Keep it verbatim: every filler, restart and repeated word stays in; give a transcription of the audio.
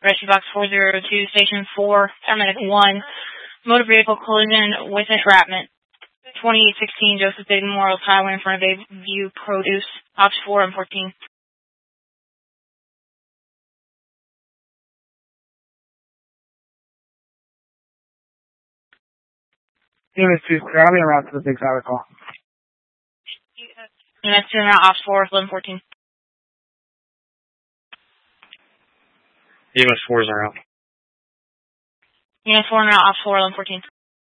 Rescue Box four zero two, Station four, Paramedic one, motor vehicle collision with entrapment. twenty-eight sixteen, Joseph Big Memorial Highway in front of Bayview Produce, Ops four and fourteen. Unit two, Crowley and route to the Big Highway call. Unit two and Ops four, eleven fourteen. Unit four is out. Unit four and Ops four, eleven fourteen.